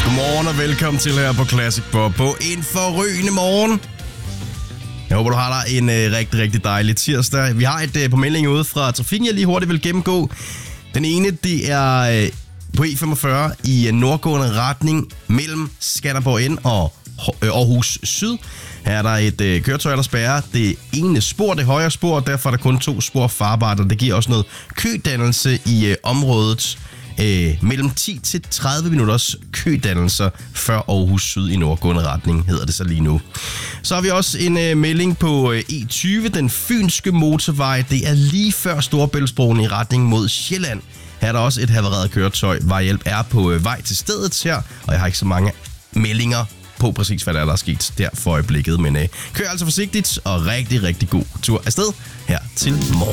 Godmorgen og velkommen til her på Classic Pop på en forrygende morgen. Jeg håber, du har dig en rigtig, rigtig dejlig tirsdag. Vi har et på melding ude fra trafikken, jeg lige hurtigt vil gennemgå. Den ene, det er på E45 i nordgående retning mellem Skanderborg N og Aarhus Syd. Her er der et køretøj, der spærrer det ene spor, det højre spor, og derfor er der kun 2 spor farbart, og det giver også noget kødannelse i området. Mellem 10 til 30 minutters kødannelser før Aarhus Syd i nordgående retning, hedder det så lige nu. Så har vi også en melding på E20, den fynske motorvej. Det er lige før Storebæltsbroen i retning mod Sjælland. Her er der også et havareret køretøj. Vejhjælp er på vej til stedet her, og jeg har ikke så mange meldinger på præcis, hvad der er sket der for øjeblikket. Men kør altså forsigtigt, og rigtig, rigtig god tur afsted her til morgen.